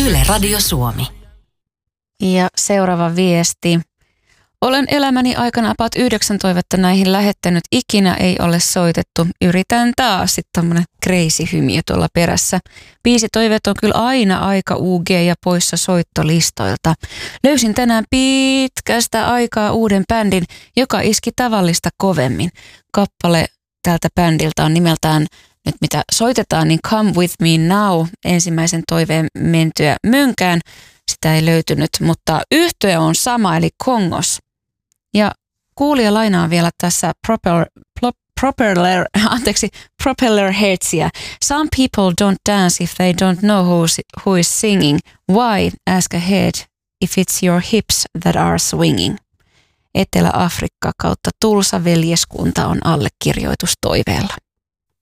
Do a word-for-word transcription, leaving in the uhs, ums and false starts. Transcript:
Yle Radio Suomi. Ja seuraava viesti. Olen elämäni aikana about yhdeksän toivetta näihin lähettänyt. Ikinä ei ole soitettu. Yritän taas. Sitten tommonen crazy hymiö tuolla perässä. Biisitoiveet on kyllä aina aika U G ja poissa soittolistoilta. Löysin tänään pitkästä aikaa uuden bändin, joka iski tavallista kovemmin. Kappale tältä bändiltä on nimeltään nyt mitä soitetaan, niin Come With Me Now. Ensimmäisen toiveen mentyä mönkään. Sitä ei löytynyt, mutta yhtye on sama, eli Kongos. Ja kuulija lainaa vielä tässä propeller, propeller, anteeksi, propeller headsia. Some people don't dance if they don't know who's, who is singing. Why? Ask ahead if it's your hips that are swinging. Etelä-Afrikka kautta Tulsa veljeskunta on allekirjoitus toiveella.